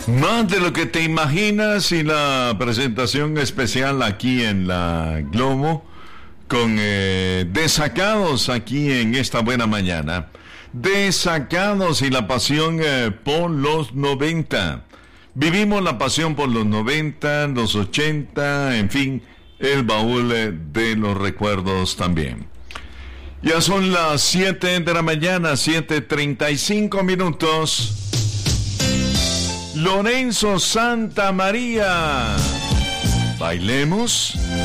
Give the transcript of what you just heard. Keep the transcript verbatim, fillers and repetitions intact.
Más de lo que te imaginas y la presentación especial aquí en la Globo con eh, Desacados aquí en esta buena mañana. Desacados y la pasión eh, por los noventa. Vivimos la pasión por los noventa, los ochenta, en fin, el baúl eh, de los recuerdos también. Ya son las siete de la mañana, siete treinta y cinco minutos. Lorenzo Santamaría. Bailemos.